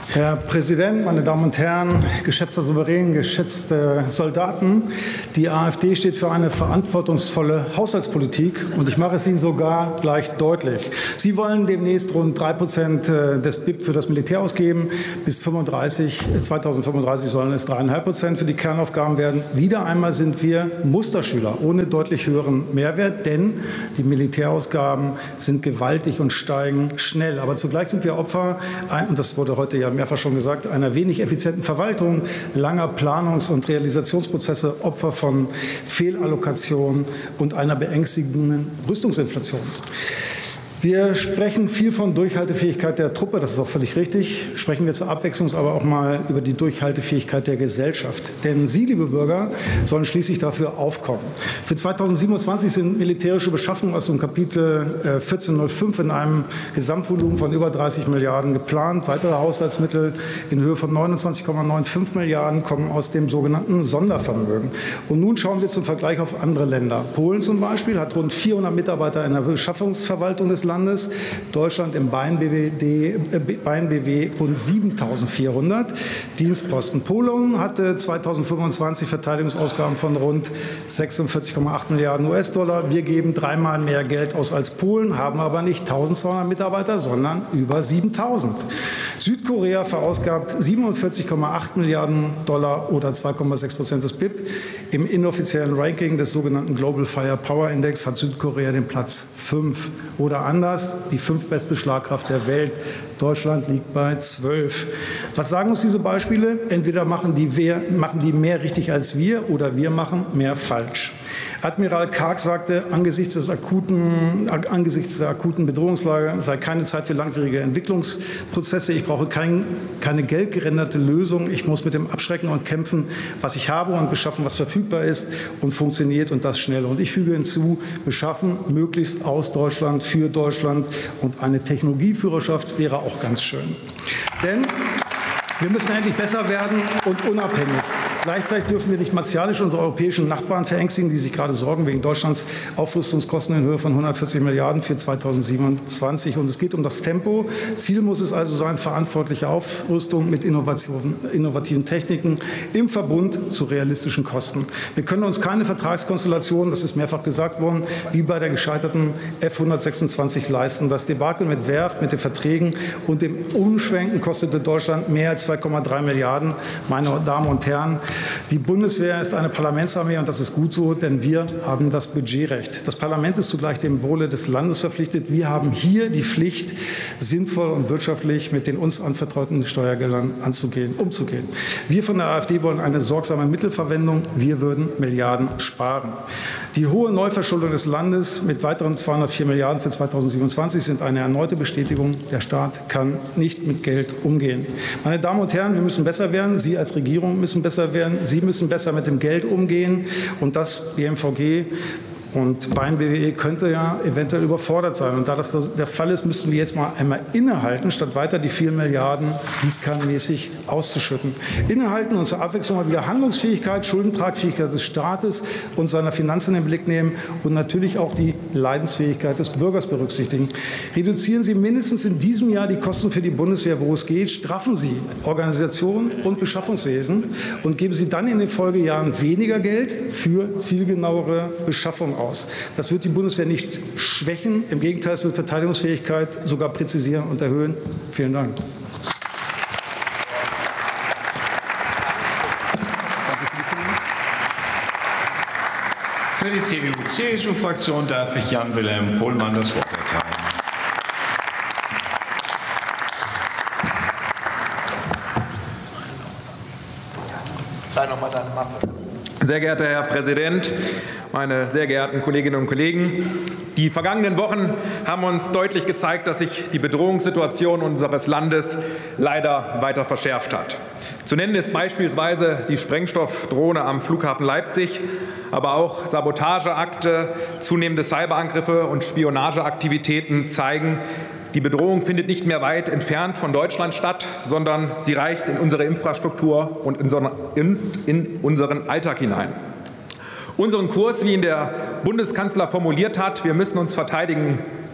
Herr Präsident, meine Damen und Herren, geschätzter Souverän, geschätzte Soldaten! Die AfD steht für eine verantwortungsvolle Haushaltspolitik, und ich mache es Ihnen sogar gleich deutlich. Sie wollen demnächst rund 3% des BIP für das Militär ausgeben. Bis 2035 sollen es 3,5% für die Kernaufgaben werden. Wieder einmal sind wir Musterschüler ohne deutlich höheren Mehrwert, denn die Militärausgaben sind gewaltig und steigen schnell. Aber zugleich sind wir Opfer, und das wurde heute ja mehrfach schon gesagt, einer wenig effizienten Verwaltung, langer Planungs- und Realisationsprozesse, Opfer von Fehlallokation und einer beängstigenden Rüstungsinflation. Wir sprechen viel von Durchhaltefähigkeit der Truppe, das ist auch völlig richtig. Sprechen wir zur Abwechslung aber auch mal über die Durchhaltefähigkeit der Gesellschaft. Denn Sie, liebe Bürger, sollen schließlich dafür aufkommen. Für 2027 sind militärische Beschaffungen aus dem Kapitel 1405 in einem Gesamtvolumen von über 30 Milliarden geplant. Weitere Haushaltsmittel in Höhe von 29,95 Milliarden kommen aus dem sogenannten Sondervermögen. Und nun schauen wir zum Vergleich auf andere Länder. Polen zum Beispiel hat rund 400 Mitarbeiter in der Beschaffungsverwaltung des Landes, Deutschland im BayernBW rund 7.400 Dienstposten. Polen hatte 2025 Verteidigungsausgaben von rund 46,8 Milliarden US-Dollar. Wir geben dreimal mehr Geld aus als Polen, haben aber nicht 1.200 Mitarbeiter, sondern über 7.000. Südkorea verausgabt 47,8 Milliarden Dollar oder 2,6% des BIP. Im inoffiziellen Ranking des sogenannten Global Firepower Index hat Südkorea den Platz 5. Oder anders, die 5. beste Schlagkraft der Welt. Deutschland liegt bei 12. Was sagen uns diese Beispiele? Entweder machen die mehr richtig als wir, oder wir machen mehr falsch. Admiral Karg sagte, angesichts der akuten Bedrohungslage sei keine Zeit für langwierige Entwicklungsprozesse. Ich brauche keine geldgerenderte Lösung. Ich muss mit dem Abschrecken und Kämpfen, was ich habe, und beschaffen, was verfügbar ist und funktioniert, und das schnell. Und ich füge hinzu, beschaffen möglichst aus Deutschland, für Deutschland, und eine Technologieführerschaft wäre auch ganz schön. Denn wir müssen endlich besser werden und unabhängig. Gleichzeitig dürfen wir nicht martialisch unsere europäischen Nachbarn verängstigen, die sich gerade sorgen wegen Deutschlands Aufrüstungskosten in Höhe von 140 Milliarden für 2027. Und es geht um das Tempo. Ziel muss es also sein, verantwortliche Aufrüstung mit innovativen Techniken im Verbund zu realistischen Kosten. Wir können uns keine Vertragskonstellation, das ist mehrfach gesagt worden, wie bei der gescheiterten F-126 leisten. Das Debakel mit Werft, mit den Verträgen und dem Umschwenken kostete Deutschland mehr als 2,3 Milliarden. Meine Damen und Herren, die Bundeswehr ist eine Parlamentsarmee, und das ist gut so, denn wir haben das Budgetrecht. Das Parlament ist zugleich dem Wohle des Landes verpflichtet. Wir haben hier die Pflicht, sinnvoll und wirtschaftlich mit den uns anvertrauten Steuergeldern umzugehen. Wir von der AfD wollen eine sorgsame Mittelverwendung. Wir würden Milliarden sparen. Die hohe Neuverschuldung des Landes mit weiteren 204 Milliarden für 2027 sind eine erneute Bestätigung, der Staat kann nicht mit Geld umgehen. Meine Damen und Herren, wir müssen besser werden. Sie als Regierung müssen besser werden. Sie müssen besser mit dem Geld umgehen. Und das BMVG und BayernBW könnte ja eventuell überfordert sein. Und da das der Fall ist, müssten wir jetzt mal einmal innehalten, statt weiter die vielen Milliarden gießkannenmäßig auszuschütten. Innehalten und zur Abwechslung mal wieder Handlungsfähigkeit, Schuldentragfähigkeit des Staates und seiner Finanzen in den Blick nehmen und natürlich auch die Leidensfähigkeit des Bürgers berücksichtigen. Reduzieren Sie mindestens in diesem Jahr die Kosten für die Bundeswehr, wo es geht. Straffen Sie Organisation und Beschaffungswesen und geben Sie dann in den Folgejahren weniger Geld für zielgenauere Beschaffung aus. Das wird die Bundeswehr nicht schwächen. Im Gegenteil, es wird Verteidigungsfähigkeit sogar präzisieren und erhöhen. Vielen Dank. Für die CDU-CSU-Fraktion darf ich Jan-Wilhelm Pohlmann das Wort erteilen. Sei noch mal deine Mappe. Sehr geehrter Herr Präsident, meine sehr geehrten Kolleginnen und Kollegen! Die vergangenen Wochen haben uns deutlich gezeigt, dass sich die Bedrohungssituation unseres Landes leider weiter verschärft hat. Zu nennen ist beispielsweise die Sprengstoffdrohne am Flughafen Leipzig, aber auch Sabotageakte, zunehmende Cyberangriffe und Spionageaktivitäten zeigen, die Bedrohung findet nicht mehr weit entfernt von Deutschland statt, sondern sie reicht in unsere Infrastruktur und in unseren Alltag hinein. Unseren Kurs, wie ihn der Bundeskanzler formuliert hat, wir müssen uns verteidigen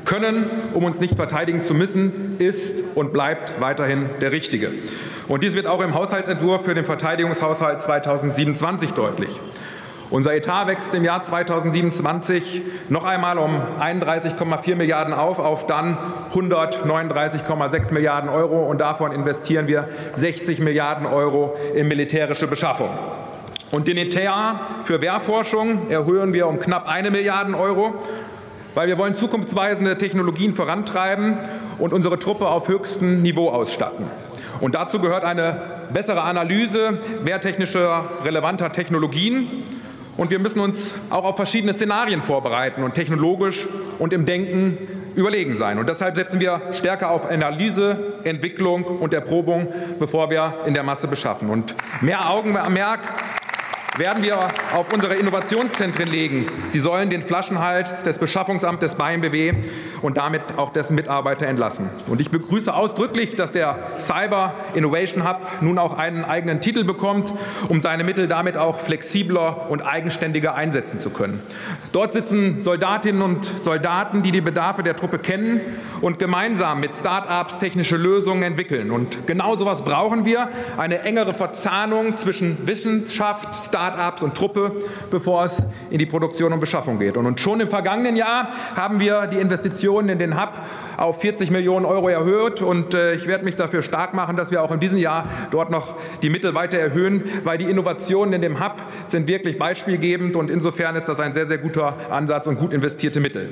können, um uns nicht verteidigen zu müssen, ist und bleibt weiterhin der richtige. Und dies wird auch im Haushaltsentwurf für den Verteidigungshaushalt 2027 deutlich. Unser Etat wächst im Jahr 2027 noch einmal um 31,4 Milliarden auf dann 139,6 Milliarden Euro. Und davon investieren wir 60 Milliarden Euro in militärische Beschaffung. Und den Etat für Wehrforschung erhöhen wir um knapp 1 Milliarde Euro, weil wir wollen zukunftsweisende Technologien vorantreiben und unsere Truppe auf höchstem Niveau ausstatten. Und dazu gehört eine bessere Analyse wehrtechnischer relevanter Technologien. Und wir müssen uns auch auf verschiedene Szenarien vorbereiten und technologisch und im Denken überlegen sein. Und deshalb setzen wir stärker auf Analyse, Entwicklung und Erprobung, bevor wir in der Masse beschaffen. Und mehr Augenmerk werden wir auf unsere Innovationszentren legen. Sie sollen den Flaschenhals des Beschaffungsamtes BAAINBw und damit auch dessen Mitarbeiter entlassen. Und ich begrüße ausdrücklich, dass der Cyber Innovation Hub nun auch einen eigenen Titel bekommt, um seine Mittel damit auch flexibler und eigenständiger einsetzen zu können. Dort sitzen Soldatinnen und Soldaten, die die Bedarfe der Truppe kennen und gemeinsam mit Start-ups technische Lösungen entwickeln. Und genau so etwas brauchen wir, eine engere Verzahnung zwischen Wissenschaft, Start-ups und Truppe, bevor es in die Produktion und Beschaffung geht. Und schon im vergangenen Jahr haben wir die Investitionen in den Hub auf 40 Millionen Euro erhöht. Und ich werde mich dafür stark machen, dass wir auch in diesem Jahr dort noch die Mittel weiter erhöhen, weil die Innovationen in dem Hub sind wirklich beispielgebend. Und insofern ist das ein sehr, sehr guter Ansatz und gut investierte Mittel.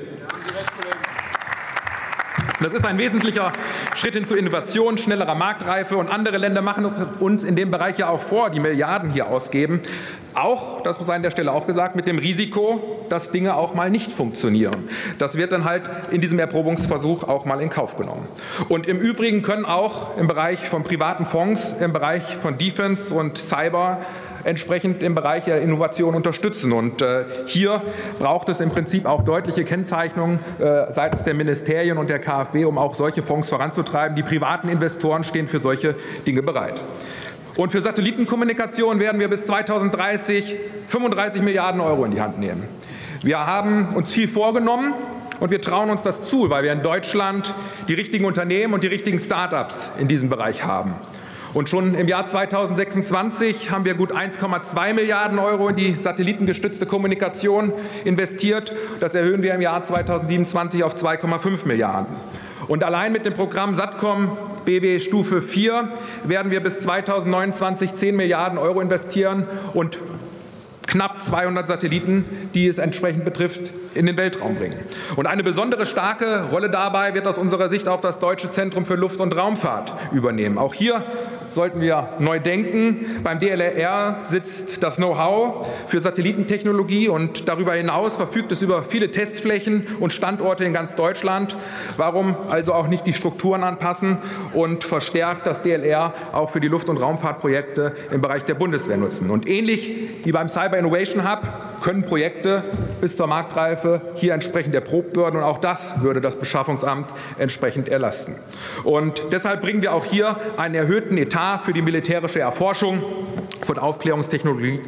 Das ist ein wesentlicher Schritt hin zu Innovation, schnellerer Marktreife. Und andere Länder machen uns in dem Bereich ja auch vor, die Milliarden hier ausgeben. Auch, das muss an der Stelle auch gesagt, mit dem Risiko, dass Dinge auch mal nicht funktionieren. Das wird dann halt in diesem Erprobungsversuch auch mal in Kauf genommen. Und im Übrigen können auch im Bereich von privaten Fonds, im Bereich von Defense und Cyber entsprechend im Bereich der Innovation unterstützen. Und hier braucht es im Prinzip auch deutliche Kennzeichnungen seitens der Ministerien und der KfW, um auch solche Fonds voranzutreiben. Die privaten Investoren stehen für solche Dinge bereit. Und für Satellitenkommunikation werden wir bis 2030 35 Milliarden Euro in die Hand nehmen. Wir haben uns viel vorgenommen und wir trauen uns das zu, weil wir in Deutschland die richtigen Unternehmen und die richtigen Start-ups in diesem Bereich haben. Und schon im Jahr 2026 haben wir gut 1,2 Milliarden Euro in die satellitengestützte Kommunikation investiert. Das erhöhen wir im Jahr 2027 auf 2,5 Milliarden. Und allein mit dem Programm SATCOM BW Stufe 4 werden wir bis 2029 10 Milliarden Euro investieren und knapp 200 Satelliten, die es entsprechend betrifft, in den Weltraum bringen. Und eine besondere starke Rolle dabei wird aus unserer Sicht auch das Deutsche Zentrum für Luft- und Raumfahrt übernehmen. Auch hier sollten wir neu denken. Beim DLR sitzt das Know-how für Satellitentechnologie und darüber hinaus verfügt es über viele Testflächen und Standorte in ganz Deutschland. Warum also auch nicht die Strukturen anpassen und verstärkt das DLR auch für die Luft- und Raumfahrtprojekte im Bereich der Bundeswehr nutzen? Und ähnlich wie beim Cyber Innovation Hub können Projekte bis zur Marktreife hier entsprechend erprobt werden. Und auch das würde das Beschaffungsamt entsprechend erlasten. Und deshalb bringen wir auch hier einen erhöhten Etat für die militärische Erforschung von Aufklärungstechnologien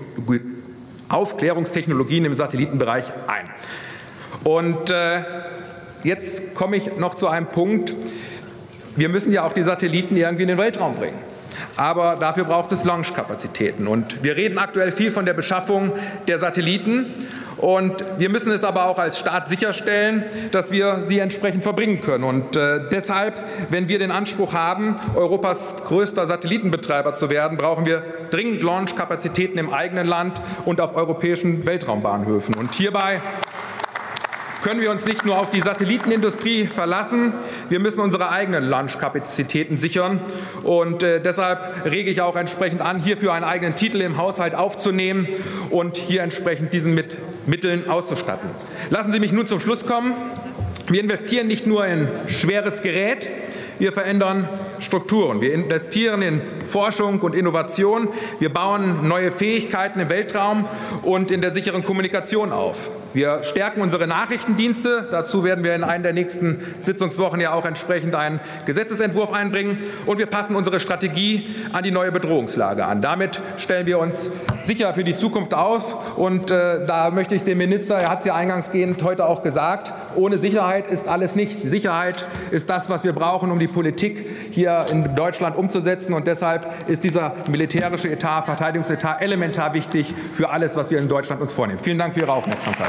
im Satellitenbereich ein. Und jetzt komme ich noch zu einem Punkt. Wir müssen ja auch die Satelliten irgendwie in den Weltraum bringen. Aber dafür braucht es Launchkapazitäten. Und wir reden aktuell viel von der Beschaffung der Satelliten. Und wir müssen es aber auch als Staat sicherstellen, dass wir sie entsprechend verbringen können. Und deshalb, wenn wir den Anspruch haben, Europas größter Satellitenbetreiber zu werden, brauchen wir dringend Launchkapazitäten im eigenen Land und auf europäischen Weltraumbahnhöfen. Und hierbei können wir uns nicht nur auf die Satellitenindustrie verlassen, wir müssen unsere eigenen Launchkapazitäten sichern. Und deshalb rege ich auch entsprechend an, hierfür einen eigenen Titel im Haushalt aufzunehmen und hier entsprechend diesen mit Mitteln auszustatten. Lassen Sie mich nun zum Schluss kommen. Wir investieren nicht nur in schweres Gerät, wir verändern Strukturen. Wir investieren in Forschung und Innovation. Wir bauen neue Fähigkeiten im Weltraum und in der sicheren Kommunikation auf. Wir stärken unsere Nachrichtendienste. Dazu werden wir in einer der nächsten Sitzungswochen ja auch entsprechend einen Gesetzesentwurf einbringen. Und wir passen unsere Strategie an die neue Bedrohungslage an. Damit stellen wir uns sicher für die Zukunft auf. Und da möchte ich dem Minister, er hat es ja eingangsgehend heute auch gesagt, ohne Sicherheit ist alles nichts. Sicherheit ist das, was wir brauchen, um die Politik hier in Deutschland umzusetzen. Und deshalb ist dieser militärische Etat, Verteidigungsetat elementar wichtig für alles, was wir in Deutschland uns vornehmen. Vielen Dank für Ihre Aufmerksamkeit.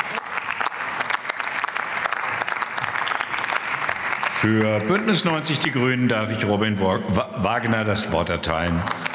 Für Bündnis 90 Die Grünen darf ich Robin Wagner das Wort erteilen.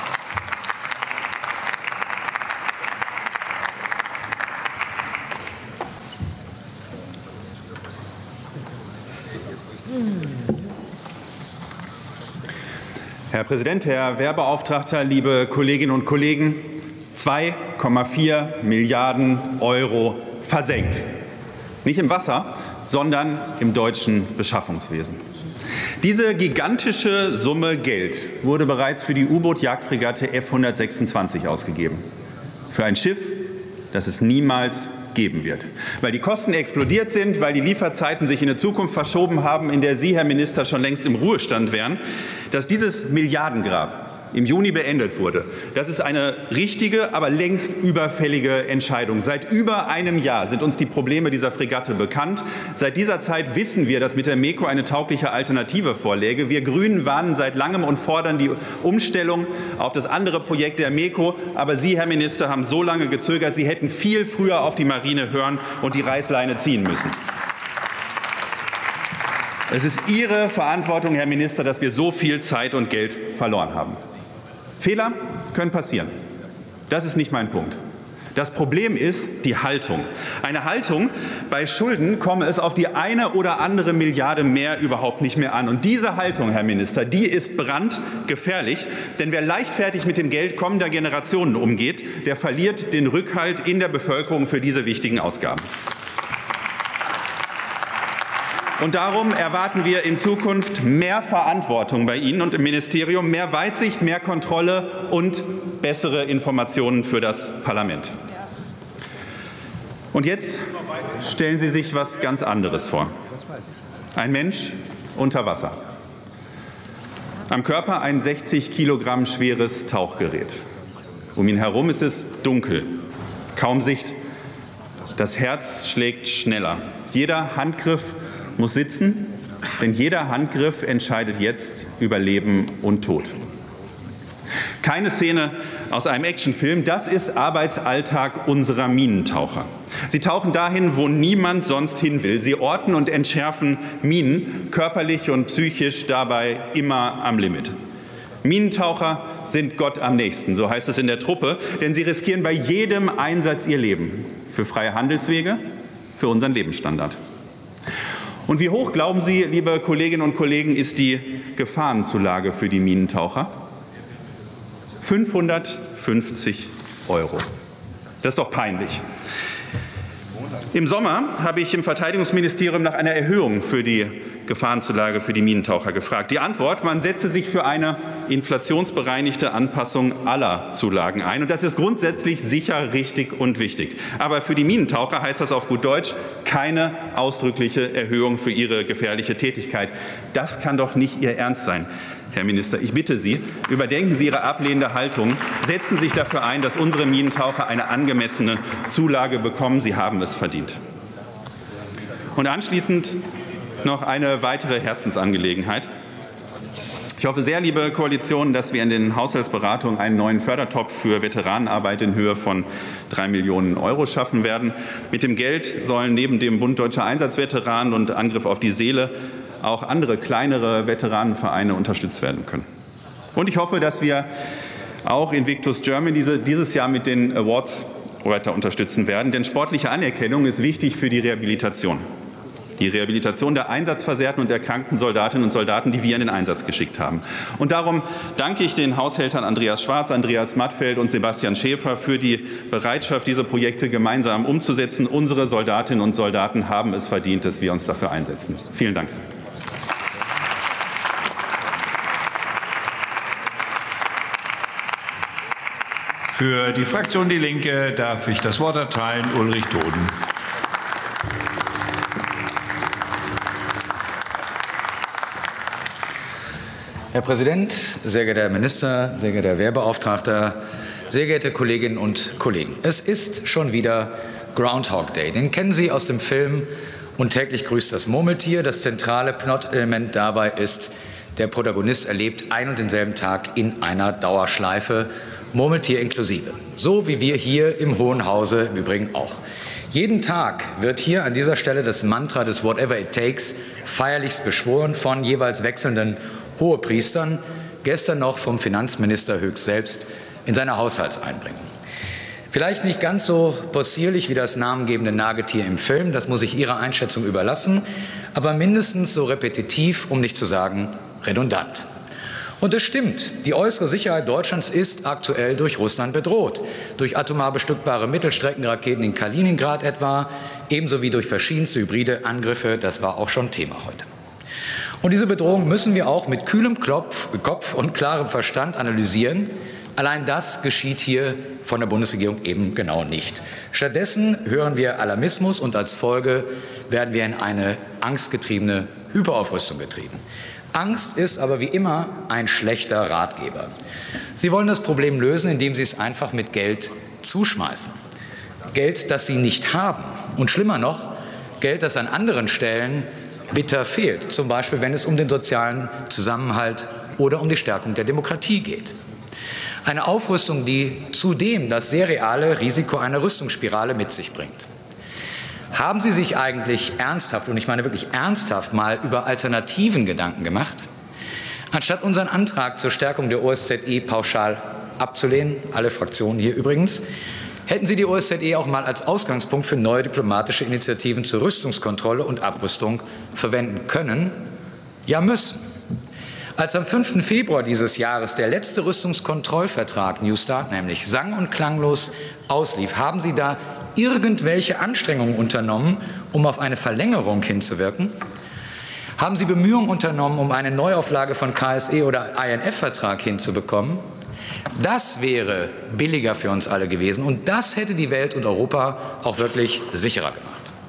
Herr Präsident, Herr Wehrbeauftragter, liebe Kolleginnen und Kollegen! 2,4 Milliarden € versenkt. Nicht im Wasser, sondern im deutschen Beschaffungswesen. Diese gigantische Summe Geld wurde bereits für die U-Boot-Jagdfregatte F-126 ausgegeben. Für ein Schiff, das es niemals geben wird. Weil die Kosten explodiert sind, weil die Lieferzeiten sich in eine Zukunft verschoben haben, in der Sie, Herr Minister, schon längst im Ruhestand wären. Dass dieses Milliardengrab im Juni beendet wurde, das ist eine richtige, aber längst überfällige Entscheidung. Seit über einem Jahr sind uns die Probleme dieser Fregatte bekannt. Seit dieser Zeit wissen wir, dass mit der MEKO eine taugliche Alternative vorläge. Wir Grünen warnen seit langem und fordern die Umstellung auf das andere Projekt der MEKO. Aber Sie, Herr Minister, haben so lange gezögert. Sie hätten viel früher auf die Marine hören und die Reißleine ziehen müssen. Es ist Ihre Verantwortung, Herr Minister, dass wir so viel Zeit und Geld verloren haben. Fehler können passieren. Das ist nicht mein Punkt. Das Problem ist die Haltung. Eine Haltung, bei Schulden komme es auf die eine oder andere Milliarde mehr überhaupt nicht mehr an. Und diese Haltung, Herr Minister, die ist brandgefährlich. Denn wer leichtfertig mit dem Geld kommender Generationen umgeht, der verliert den Rückhalt in der Bevölkerung für diese wichtigen Ausgaben. Und darum erwarten wir in Zukunft mehr Verantwortung bei Ihnen und im Ministerium, mehr Weitsicht, mehr Kontrolle und bessere Informationen für das Parlament. Und jetzt stellen Sie sich etwas ganz anderes vor. Ein Mensch unter Wasser. Am Körper ein 60 Kilogramm schweres Tauchgerät. Um ihn herum ist es dunkel, kaum Sicht. Das Herz schlägt schneller. Jeder Handgriff muss sitzen, denn jeder Handgriff entscheidet jetzt über Leben und Tod. Keine Szene aus einem Actionfilm, das ist Arbeitsalltag unserer Minentaucher. Sie tauchen dahin, wo niemand sonst hin will. Sie orten und entschärfen Minen, körperlich und psychisch dabei immer am Limit. Minentaucher sind Gott am nächsten, so heißt es in der Truppe, denn sie riskieren bei jedem Einsatz ihr Leben für freie Handelswege, für unseren Lebensstandard. Und wie hoch, glauben Sie, liebe Kolleginnen und Kollegen, ist die Gefahrenzulage für die Minentaucher? 550 €. Das ist doch peinlich. Im Sommer habe ich im Verteidigungsministerium nach einer Erhöhung für die Gefahrenzulage für die Minentaucher gefragt. Die Antwort: Man setze sich für eine inflationsbereinigte Anpassung aller Zulagen ein. Und das ist grundsätzlich sicher richtig und wichtig. Aber für die Minentaucher heißt das auf gut Deutsch keine ausdrückliche Erhöhung für ihre gefährliche Tätigkeit. Das kann doch nicht Ihr Ernst sein, Herr Minister. Ich bitte Sie, überdenken Sie Ihre ablehnende Haltung. Setzen Sie sich dafür ein, dass unsere Minentaucher eine angemessene Zulage bekommen. Sie haben es verdient. Und anschließend noch eine weitere Herzensangelegenheit. Ich hoffe sehr, liebe Koalition, dass wir in den Haushaltsberatungen einen neuen Fördertopf für Veteranenarbeit in Höhe von 3 Millionen € schaffen werden. Mit dem Geld sollen neben dem Bund Deutscher Einsatzveteranen und Angriff auf die Seele auch andere kleinere Veteranenvereine unterstützt werden können. Und ich hoffe, dass wir auch Invictus Germany dieses Jahr mit den Awards weiter unterstützen werden. Denn sportliche Anerkennung ist wichtig für die Rehabilitation. Die Rehabilitation der einsatzversehrten und erkrankten Soldatinnen und Soldaten, die wir in den Einsatz geschickt haben. Und darum danke ich den Haushältern Andreas Schwarz, Andreas Mattfeld und Sebastian Schäfer für die Bereitschaft, diese Projekte gemeinsam umzusetzen. Unsere Soldatinnen und Soldaten haben es verdient, dass wir uns dafür einsetzen. Vielen Dank. Für die Fraktion Die Linke darf ich das Wort erteilen Ulrich Toden. Herr Präsident, sehr geehrter Herr Minister, sehr geehrter Herr Wehrbeauftragter, sehr geehrte Kolleginnen und Kollegen. Es ist schon wieder Groundhog Day. Den kennen Sie aus dem Film Und täglich grüßt das Murmeltier. Das zentrale Plot-Element dabei ist, der Protagonist erlebt ein und denselben Tag in einer Dauerschleife, Murmeltier inklusive. So wie wir hier im Hohen Hause im Übrigen auch. Jeden Tag wird hier an dieser Stelle das Mantra des Whatever it takes feierlichst beschworen von jeweils wechselnden Hohepriestern, gestern noch vom Finanzminister höchst selbst in seiner Haushaltseinbringung. Vielleicht nicht ganz so possierlich wie das namengebende Nagetier im Film, das muss ich Ihrer Einschätzung überlassen, aber mindestens so repetitiv, um nicht zu sagen redundant. Und es stimmt, die äußere Sicherheit Deutschlands ist aktuell durch Russland bedroht, durch atomar bestückbare Mittelstreckenraketen in Kaliningrad etwa, ebenso wie durch verschiedenste hybride Angriffe, das war auch schon Thema heute. Und diese Bedrohung müssen wir auch mit kühlem Kopf und klarem Verstand analysieren. Allein das geschieht hier von der Bundesregierung eben genau nicht. Stattdessen hören wir Alarmismus und als Folge werden wir in eine angstgetriebene Hyperaufrüstung getrieben. Angst ist aber wie immer ein schlechter Ratgeber. Sie wollen das Problem lösen, indem Sie es einfach mit Geld zuschmeißen. Geld, das Sie nicht haben. Und schlimmer noch, Geld, das an anderen Stellen bitter fehlt, zum Beispiel wenn es um den sozialen Zusammenhalt oder um die Stärkung der Demokratie geht. Eine Aufrüstung, die zudem das sehr reale Risiko einer Rüstungsspirale mit sich bringt. Haben Sie sich eigentlich ernsthaft, und ich meine wirklich ernsthaft, mal über alternativen Gedanken gemacht? Anstatt unseren Antrag zur Stärkung der OSZE pauschal abzulehnen, alle Fraktionen hier übrigens, hätten Sie die OSZE auch mal als Ausgangspunkt für neue diplomatische Initiativen zur Rüstungskontrolle und Abrüstung verwenden können, ja müssen. Als am 5. Februar dieses Jahres der letzte Rüstungskontrollvertrag New Start nämlich sang- und klanglos auslief, haben Sie da irgendwelche Anstrengungen unternommen, um auf eine Verlängerung hinzuwirken? Haben Sie Bemühungen unternommen, um eine Neuauflage von KSE oder INF-Vertrag hinzubekommen? Das wäre billiger für uns alle gewesen und das hätte die Welt und Europa auch wirklich sicherer gemacht.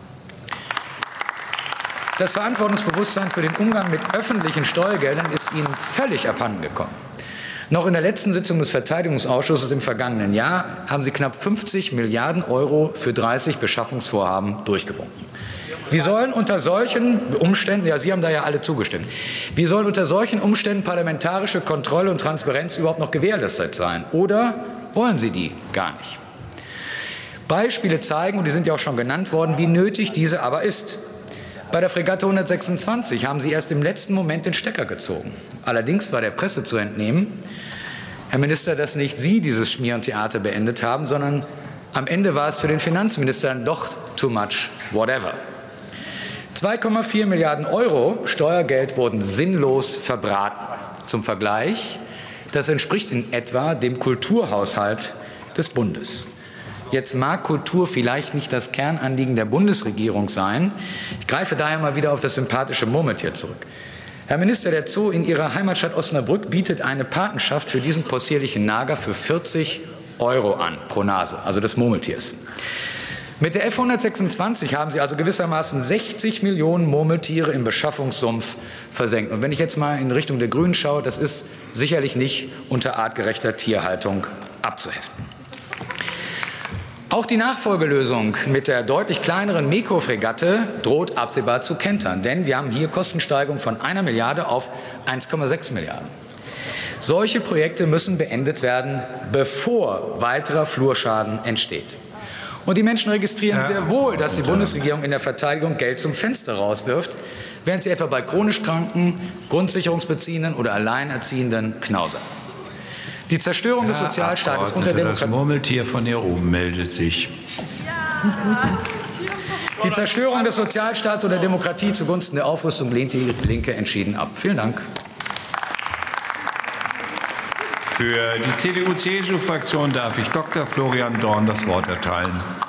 Das Verantwortungsbewusstsein für den Umgang mit öffentlichen Steuergeldern ist Ihnen völlig abhanden gekommen. Noch in der letzten Sitzung des Verteidigungsausschusses im vergangenen Jahr haben Sie knapp 50 Milliarden € für 30 Beschaffungsvorhaben durchgewunken. Wie sollen unter solchen Umständen, ja, Sie haben da ja alle zugestimmt, wie soll unter solchen Umständen parlamentarische Kontrolle und Transparenz überhaupt noch gewährleistet sein? Oder wollen Sie die gar nicht? Beispiele zeigen, und die sind ja auch schon genannt worden, wie nötig diese aber ist. Bei der Fregatte 126 haben Sie erst im letzten Moment den Stecker gezogen. Allerdings war der Presse zu entnehmen, Herr Minister, dass nicht Sie dieses Schmier- und Theater beendet haben, sondern am Ende war es für den Finanzminister dann doch too much whatever. 2,4 Milliarden € Steuergeld wurden sinnlos verbraten. Zum Vergleich, das entspricht in etwa dem Kulturhaushalt des Bundes. Jetzt mag Kultur vielleicht nicht das Kernanliegen der Bundesregierung sein. Ich greife daher mal wieder auf das sympathische Murmeltier zurück. Herr Minister, der Zoo in Ihrer Heimatstadt Osnabrück bietet eine Patenschaft für diesen possierlichen Nager für 40 € an pro Nase, also des Murmeltiers. Mit der F-126 haben Sie also gewissermaßen 60 Millionen Murmeltiere im Beschaffungssumpf versenkt. Und wenn ich jetzt mal in Richtung der Grünen schaue, das ist sicherlich nicht unter artgerechter Tierhaltung abzuheften. Auch die Nachfolgelösung mit der deutlich kleineren MEKO-Fregatte droht absehbar zu kentern, denn wir haben hier Kostensteigerung von 1 Milliarde auf 1,6 Milliarden. Solche Projekte müssen beendet werden, bevor weiterer Flurschaden entsteht. Und die Menschen registrieren sehr wohl, dass die Bundesregierung in der Verteidigung Geld zum Fenster rauswirft, während sie etwa bei chronisch Kranken, Grundsicherungsbeziehenden oder Alleinerziehenden knausern. Die Zerstörung des Sozialstaates und der Demokratie. Das Murmeltier von hier oben meldet sich. Die Zerstörung des Sozialstaats und der Demokratie zugunsten der Aufrüstung lehnt die Linke entschieden ab. Vielen Dank. Für die CDU-CSU-Fraktion darf ich Dr. Florian Dorn das Wort erteilen.